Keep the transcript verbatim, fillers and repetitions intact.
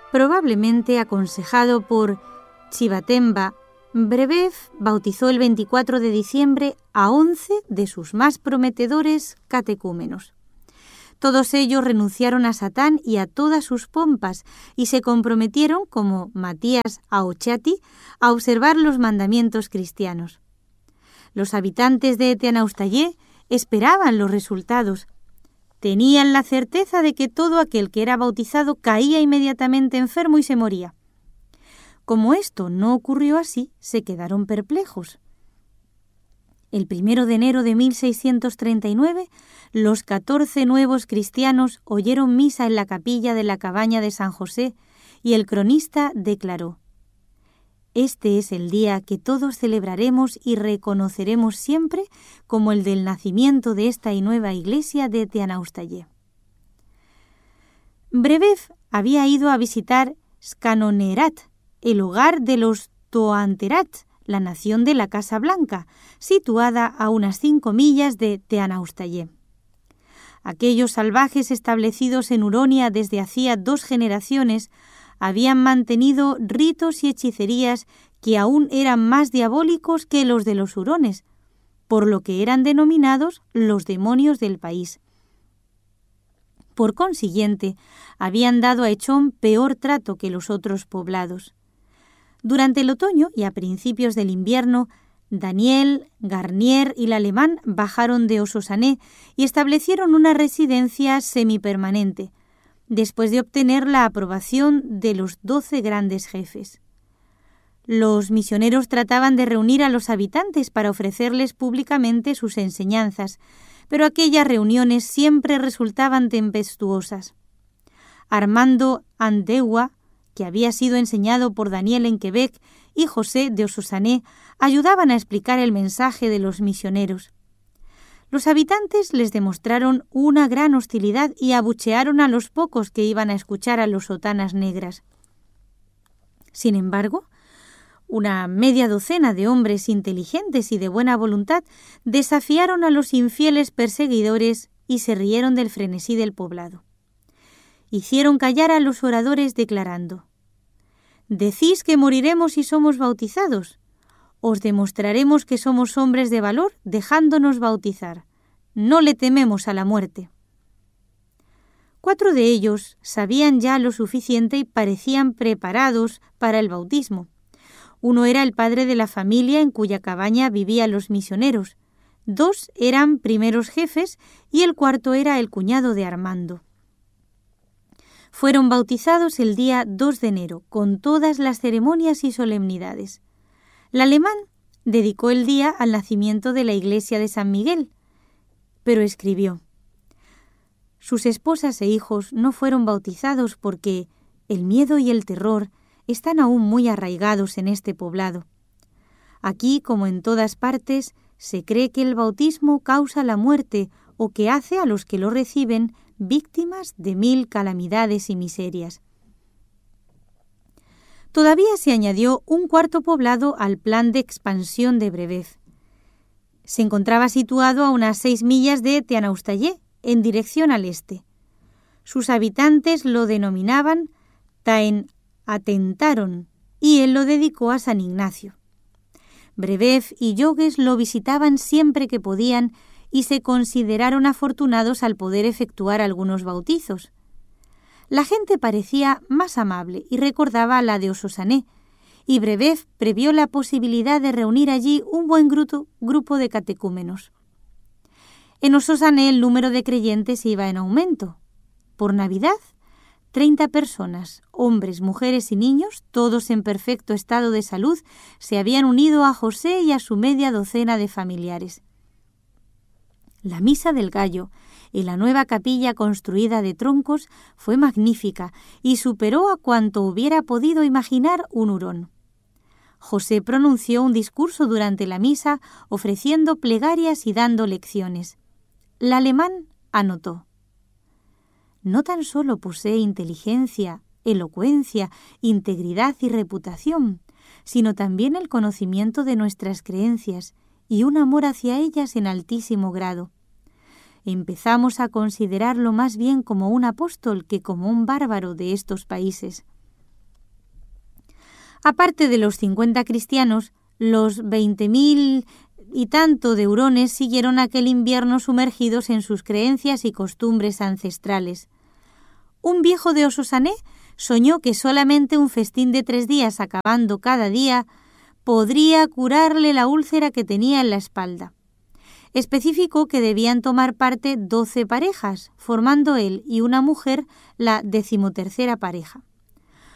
Probablemente aconsejado por Chivatemba, Brebev bautizó el veinticuatro de diciembre a once de sus más prometedores catecúmenos. Todos ellos renunciaron a Satán y a todas sus pompas y se comprometieron, como Matías Aochati, a observar los mandamientos cristianos. Los habitantes de Teanaustayé esperaban los resultados. Tenían la certeza de que todo aquel que era bautizado caía inmediatamente enfermo y se moría. Como esto no ocurrió así, se quedaron perplejos. El primero de enero de mil seiscientos treinta y nueve, los catorce nuevos cristianos oyeron misa en la capilla de la cabaña de San José y el cronista declaró: «Este es el día que todos celebraremos y reconoceremos siempre como el del nacimiento de esta y nueva iglesia de Teanaustayé». Brebev había ido a visitar Skanonerat, el hogar de los Toanterat, la nación de la Casa Blanca, situada a unas cinco millas de Teanaustayé. Aquellos salvajes establecidos en Huronia desde hacía dos generaciones habían mantenido ritos y hechicerías que aún eran más diabólicos que los de los hurones, por lo que eran denominados los demonios del país. Por consiguiente, habían dado a Echón peor trato que los otros poblados. Durante el otoño y a principios del invierno, Daniel, Garnier y el alemán bajaron de Ososané y establecieron una residencia semipermanente, después de obtener la aprobación de los doce grandes jefes. Los misioneros trataban de reunir a los habitantes para ofrecerles públicamente sus enseñanzas, pero aquellas reuniones siempre resultaban tempestuosas. Armando Andewa, que había sido enseñado por Daniel en Quebec, y José de Ososané ayudaban a explicar el mensaje de los misioneros. Los habitantes les demostraron una gran hostilidad y abuchearon a los pocos que iban a escuchar a los sotanas negras. Sin embargo, una media docena de hombres inteligentes y de buena voluntad desafiaron a los infieles perseguidores y se rieron del frenesí del poblado. Hicieron callar a los oradores declarando: «¿Decís que moriremos si somos bautizados? Os demostraremos que somos hombres de valor dejándonos bautizar. No le tememos a la muerte». Cuatro de ellos sabían ya lo suficiente y parecían preparados para el bautismo. Uno era el padre de la familia en cuya cabaña vivían los misioneros. Dos eran primeros jefes y el cuarto era el cuñado de Armando. Fueron bautizados el día dos de enero, con todas las ceremonias y solemnidades. El alemán dedicó el día al nacimiento de la iglesia de San Miguel, pero escribió: «Sus esposas e hijos no fueron bautizados porque el miedo y el terror están aún muy arraigados en este poblado. Aquí, como en todas partes, se cree que el bautismo causa la muerte o que hace a los que lo reciben víctimas de mil calamidades y miserias». Todavía se añadió un cuarto poblado al plan de expansión de Brebev. Se encontraba situado a unas seis millas de Teanaustayé, en dirección al este. Sus habitantes lo denominaban Taen Atentaron y él lo dedicó a San Ignacio. Brebev y Yogues lo visitaban siempre que podían y se consideraron afortunados al poder efectuar algunos bautizos. La gente parecía más amable y recordaba a la de Ososané, y Brebev previó la posibilidad de reunir allí un buen grupo, grupo de catecúmenos. En Ososané el número de creyentes iba en aumento. Por Navidad, treinta personas, hombres, mujeres y niños, todos en perfecto estado de salud, se habían unido a José y a su media docena de familiares. La misa del gallo y la nueva capilla construida de troncos fue magnífica y superó a cuanto hubiera podido imaginar un hurón. José pronunció un discurso durante la misa ofreciendo plegarias y dando lecciones. El alemán anotó: «No tan solo posee inteligencia, elocuencia, integridad y reputación, sino también el conocimiento de nuestras creencias y un amor hacia ellas en altísimo grado. Empezamos a considerarlo más bien como un apóstol que como un bárbaro de estos países. Aparte de los cincuenta cristianos, los veinte mil y tanto de hurones siguieron aquel invierno sumergidos en sus creencias y costumbres ancestrales. Un viejo de Ososané soñó que solamente un festín de tres días acabando cada día podría curarle la úlcera que tenía en la espalda. Especificó que debían tomar parte doce parejas, formando él y una mujer la decimotercera pareja.